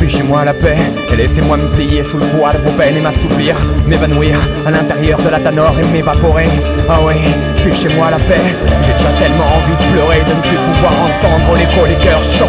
fichez-moi la paix et laissez-moi me plier sous le poids de vos peines et m'assoupir, m'évanouir à l'intérieur de la tanore et m'évaporer. Ah oui, fichez-moi la paix, j'ai déjà tellement